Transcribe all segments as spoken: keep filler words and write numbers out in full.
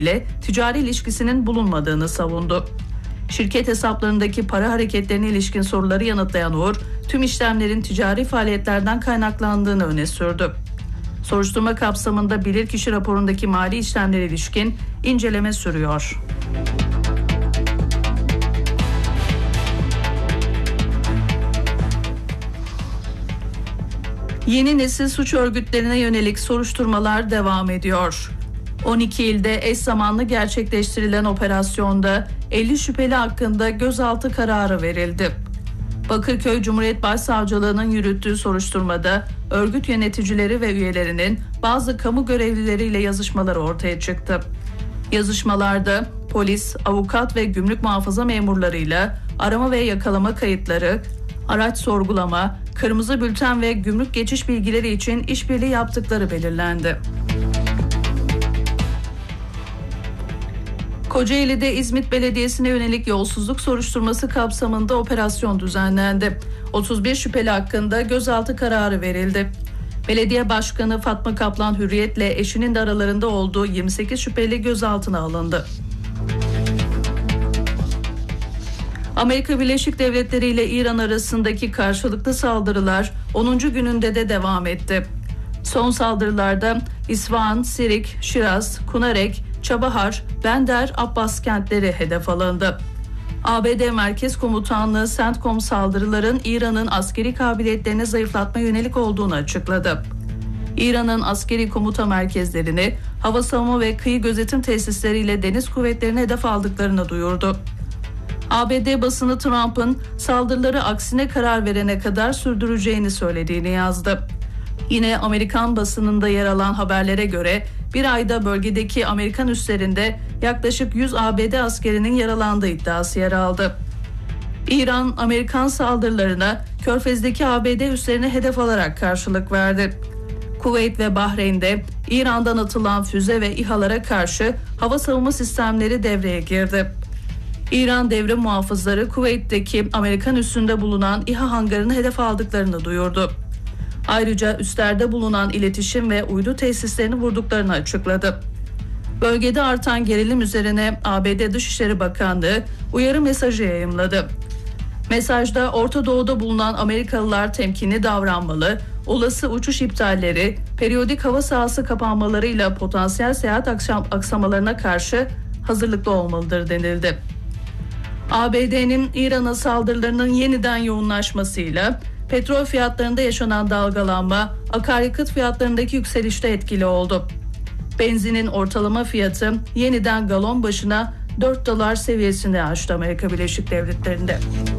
ile ticari ilişkisinin bulunmadığını savundu. Şirket hesaplarındaki para hareketlerine ilişkin soruları yanıtlayan Uğur, tüm işlemlerin ticari faaliyetlerden kaynaklandığını öne sürdü. Soruşturma kapsamında bilirkişi raporundaki mali işlemlere ilişkin inceleme sürüyor. Yeni nesil suç örgütlerine yönelik soruşturmalar devam ediyor. on iki ilde eş zamanlı gerçekleştirilen operasyonda elli şüpheli hakkında gözaltı kararı verildi. Bakırköy Cumhuriyet Başsavcılığı'nın yürüttüğü soruşturmada örgüt yöneticileri ve üyelerinin bazı kamu görevlileriyle yazışmaları ortaya çıktı. Yazışmalarda polis, avukat ve gümrük muhafaza memurlarıyla arama ve yakalama kayıtları, araç sorgulama, kırmızı bülten ve gümrük geçiş bilgileri için işbirliği yaptıkları belirlendi. Kocaeli'de İzmit Belediyesi'ne yönelik yolsuzluk soruşturması kapsamında operasyon düzenlendi. otuz bir şüpheli hakkında gözaltı kararı verildi. Belediye Başkanı Fatma Kaplan Hürriyet'le eşinin de aralarında olduğu yirmi sekiz şüpheli gözaltına alındı. Amerika Birleşik Devletleri ile İran arasındaki karşılıklı saldırılar onuncu gününde de devam etti. Son saldırılarda İsfahan, Sirik, Şiraz, Kunarek, Çabahar, Bender, Abbas kentleri hedef alındı. A B D Merkez Komutanlığı CENTCOM saldırıların İran'ın askeri kabiliyetlerini zayıflatma yönelik olduğunu açıkladı. İran'ın askeri komuta merkezlerini, hava savunma ve kıyı gözetim tesisleriyle deniz kuvvetlerini hedef aldıklarını duyurdu. A B D basını Trump'ın saldırıları aksine karar verene kadar sürdüreceğini söylediğini yazdı. Yine Amerikan basınında yer alan haberlere göre bir ayda bölgedeki Amerikan üslerinde yaklaşık yüz A B D askerinin yaralandığı iddiası yer aldı. İran, Amerikan saldırılarına Körfez'deki A B D üslerini hedef alarak karşılık verdi. Kuveyt ve Bahreyn'de İran'dan atılan füze ve İHA'lara karşı hava savunma sistemleri devreye girdi. İran devrim muhafızları Kuveyt'teki Amerikan üssünde bulunan İHA hangarını hedef aldıklarını duyurdu. Ayrıca üslerde bulunan iletişim ve uydu tesislerini vurduklarını açıkladı. Bölgede artan gerilim üzerine A B D Dışişleri Bakanlığı uyarı mesajı yayımladı. Mesajda Orta Doğu'da bulunan Amerikalılar temkinli davranmalı, olası uçuş iptalleri, periyodik hava sahası kapanmalarıyla potansiyel seyahat aksamalarına karşı hazırlıklı olmalıdır denildi. A B D'nin İran'a saldırılarının yeniden yoğunlaşmasıyla petrol fiyatlarında yaşanan dalgalanma akaryakıt fiyatlarındaki yükselişte etkili oldu. Benzinin ortalama fiyatı yeniden galon başına dört dolar seviyesini aştı Amerika Birleşik Devletleri'nde.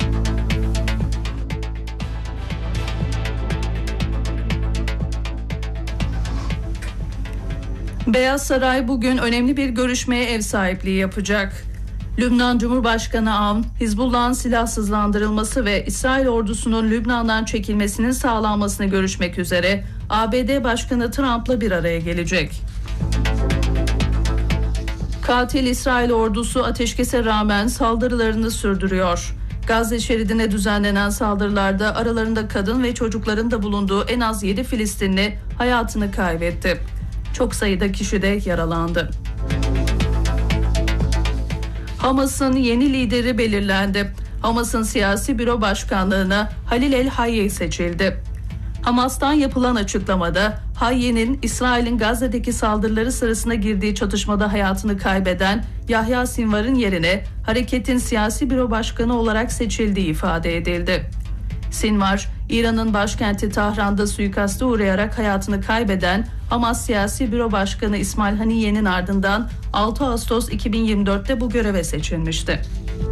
Beyaz Saray bugün önemli bir görüşmeye ev sahipliği yapacak. Lübnan Cumhurbaşkanı Avn, Hizbullah'ın silahsızlandırılması ve İsrail ordusunun Lübnan'dan çekilmesinin sağlanmasını görüşmek üzere A B D Başkanı Trump'la bir araya gelecek. Katil İsrail ordusu ateşkese rağmen saldırılarını sürdürüyor. Gazze şeridine düzenlenen saldırılarda aralarında kadın ve çocukların da bulunduğu en az yedi Filistinli hayatını kaybetti. Çok sayıda kişi de yaralandı. Hamas'ın yeni lideri belirlendi. Hamas'ın siyasi büro başkanlığına Halil El-Hayye seçildi. Hamas'tan yapılan açıklamada Hayye'nin İsrail'in Gazze'deki saldırıları sırasında girdiği çatışmada hayatını kaybeden Yahya Sinvar'ın yerine hareketin siyasi büro başkanı olarak seçildiği ifade edildi. Sinvar, İran'ın başkenti Tahran'da suikaste uğrayarak hayatını kaybeden Hamas siyasi büro başkanı İsmail Haniyye'nin ardından altı Ağustos iki bin yirmi dörtte bu göreve seçilmişti.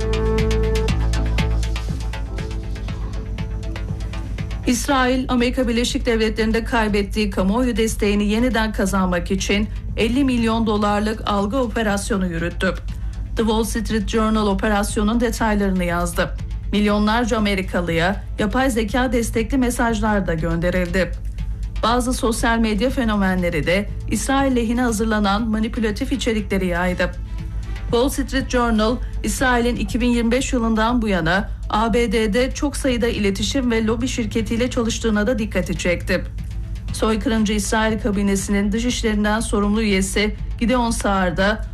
İsrail, Amerika Birleşik Devletleri'nde kaybettiği kamuoyu desteğini yeniden kazanmak için elli milyon dolarlık algı operasyonu yürüttü. The Wall Street Journal operasyonun detaylarını yazdı. Milyonlarca Amerikalıya yapay zeka destekli mesajlar da gönderildi. Bazı sosyal medya fenomenleri de İsrail lehine hazırlanan manipülatif içerikleri yaydı. Wall Street Journal, İsrail'in iki bin yirmi beş yılından bu yana A B D'de çok sayıda iletişim ve lobi şirketiyle çalıştığına da dikkati çekti. Soykırımcı İsrail kabinesinin dış işlerinden sorumlu üyesi Gideon Saar da